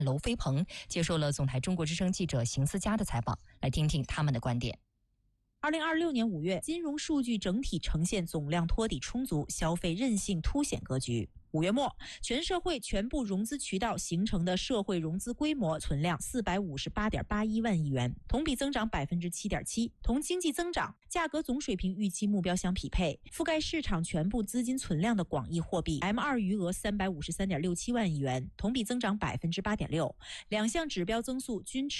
娄飞鹏接受了总台中国之声记者邢思佳的采访，来听听他们的观点。 2026年5月，金融数据整体呈现总量托底充足、消费韧性凸显格局。5月末，全社会全部融资渠道形成的社会融资规模存量458.81万亿元，同比增长7.7%，同经济增长、价格总水平预期目标相匹配。覆盖市场全部资金存量的广义货币 M2 余额353.67万亿元，同比增长8.6%，两项指标增速均